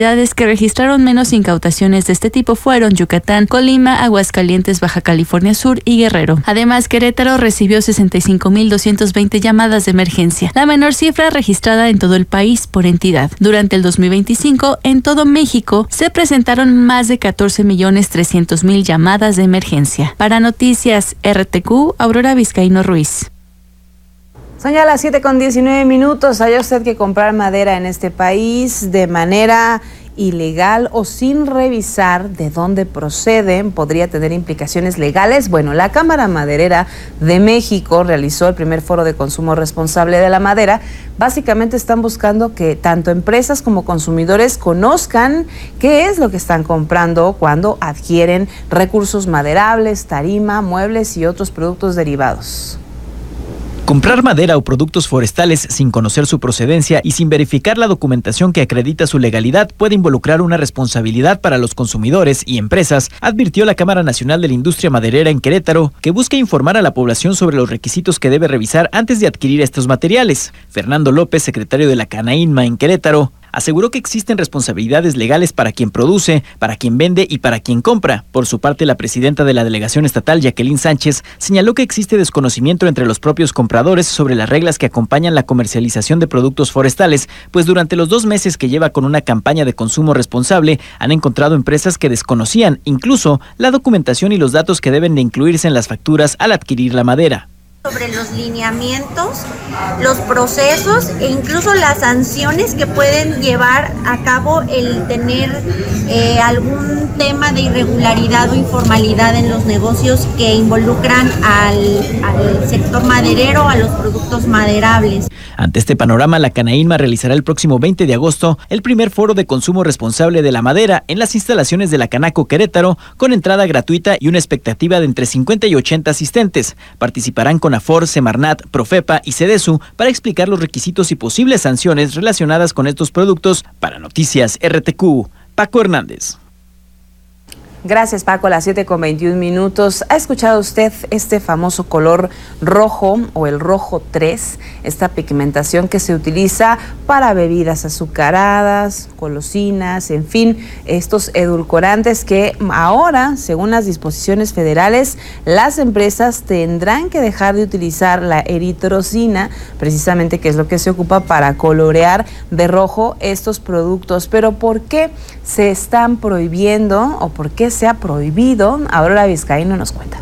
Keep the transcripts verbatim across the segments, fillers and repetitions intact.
Las que registraron menos incautaciones de este tipo fueron Yucatán, Colima, Aguascalientes, Baja California Sur y Guerrero. Además, Querétaro recibió sesenta y cinco mil doscientas veinte llamadas de emergencia, la menor cifra registrada en todo el país por entidad. Durante el dos mil veinticinco, en todo México, se presentaron más de catorce millones trescientos mil llamadas de emergencia. Para Noticias R T Q, Aurora Vizcaíno Ruiz. Son ya las siete con diecinueve minutos. ¿Hay usted que comprar madera en este país de manera ilegal o sin revisar de dónde proceden? ¿Podría tener implicaciones legales? Bueno, la Cámara Maderera de México realizó el primer foro de consumo responsable de la madera. Básicamente están buscando que tanto empresas como consumidores conozcan qué es lo que están comprando cuando adquieren recursos maderables, tarima, muebles y otros productos derivados. Comprar madera o productos forestales sin conocer su procedencia y sin verificar la documentación que acredita su legalidad puede involucrar una responsabilidad para los consumidores y empresas, advirtió la Cámara Nacional de la Industria Maderera en Querétaro, que busca informar a la población sobre los requisitos que debe revisar antes de adquirir estos materiales. Fernando López, secretario de la Canainma en Querétaro, aseguró que existen responsabilidades legales para quien produce, para quien vende y para quien compra. Por su parte, la presidenta de la delegación estatal, Jacqueline Sánchez, señaló que existe desconocimiento entre los propios compradores sobre las reglas que acompañan la comercialización de productos forestales, pues durante los dos meses que lleva con una campaña de consumo responsable, han encontrado empresas que desconocían incluso la documentación y los datos que deben de incluirse en las facturas al adquirir la madera. Sobre los lineamientos, los procesos e incluso las sanciones que pueden llevar a cabo el tener eh, algún tema de irregularidad o informalidad en los negocios que involucran al, al sector maderero, a los productos maderables. Ante este panorama, la Canainma realizará el próximo veinte de agosto el primer foro de consumo responsable de la madera en las instalaciones de la Canaco Querétaro, con entrada gratuita y una expectativa de entre cincuenta y ochenta asistentes. Participarán con CONAFOR, Semarnat, Profepa y Sedesu para explicar los requisitos y posibles sanciones relacionadas con estos productos. Para Noticias R T Q, Paco Hernández. Gracias, Paco. A las siete con veintiún minutos. ¿Ha escuchado usted este famoso color rojo o el rojo tres? Esta pigmentación que se utiliza para bebidas azucaradas, golosinas, en fin, estos edulcorantes que ahora, según las disposiciones federales, las empresas tendrán que dejar de utilizar la eritrocina, precisamente que es lo que se ocupa para colorear de rojo estos productos. Pero ¿por qué se están prohibiendo o por qué se ha prohibido? Aurora Vizcaíno nos cuenta.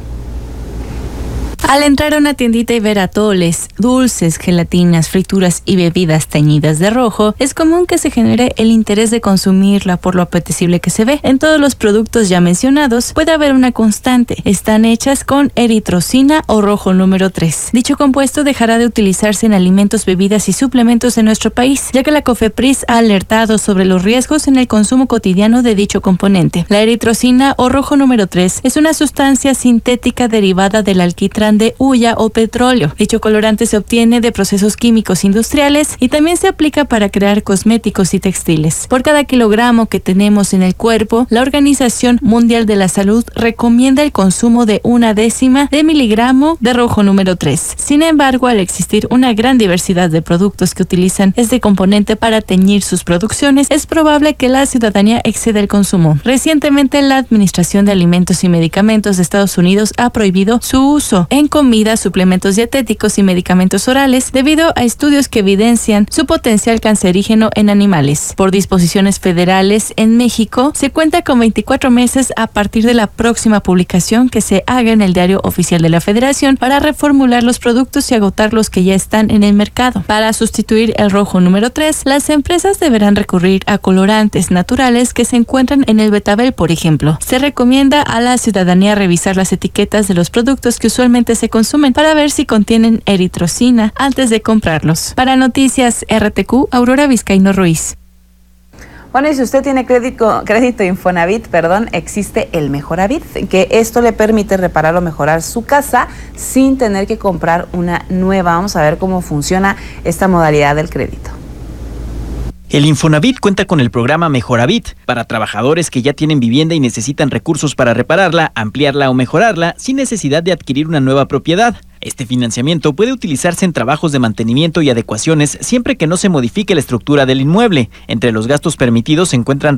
Al entrar a una tiendita y ver atoles, dulces, gelatinas, frituras y bebidas teñidas de rojo, es común que se genere el interés de consumirla por lo apetecible que se ve. En todos los productos ya mencionados puede haber una constante. Están hechas con eritrocina o rojo número tres. Dicho compuesto dejará de utilizarse en alimentos, bebidas y suplementos en nuestro país, ya que la COFEPRIS ha alertado sobre los riesgos en el consumo cotidiano de dicho componente. La eritrocina o rojo número tres es una sustancia sintética derivada del alquitrán de hulla o petróleo. Dicho colorante se obtiene de procesos químicos industriales y también se aplica para crear cosméticos y textiles. Por cada kilogramo que tenemos en el cuerpo, la Organización Mundial de la Salud recomienda el consumo de una décima de miligramo de rojo número tres. Sin embargo, al existir una gran diversidad de productos que utilizan este componente para teñir sus producciones, es probable que la ciudadanía exceda el consumo. Recientemente, la Administración de Alimentos y Medicamentos de Estados Unidos ha prohibido su uso en comida, suplementos dietéticos y medicamentos orales debido a estudios que evidencian su potencial cancerígeno en animales. Por disposiciones federales, en México se cuenta con veinticuatro meses a partir de la próxima publicación que se haga en el Diario Oficial de la Federación para reformular los productos y agotar los que ya están en el mercado. Para sustituir el rojo número tres, las empresas deberán recurrir a colorantes naturales que se encuentran en el betabel, por ejemplo. Se recomienda a la ciudadanía revisar las etiquetas de los productos que usualmente se consumen para ver si contienen eritrocina antes de comprarlos. Para Noticias R T Q, Aurora Vizcaíno Ruiz. Bueno, y si usted tiene crédito, crédito Infonavit, perdón, existe el Mejoravit, que esto le permite reparar o mejorar su casa sin tener que comprar una nueva. Vamos a ver cómo funciona esta modalidad del crédito. El Infonavit cuenta con el programa Mejoravit para trabajadores que ya tienen vivienda y necesitan recursos para repararla, ampliarla o mejorarla sin necesidad de adquirir una nueva propiedad. Este financiamiento puede utilizarse en trabajos de mantenimiento y adecuaciones siempre que no se modifique la estructura del inmueble. Entre los gastos permitidos se encuentran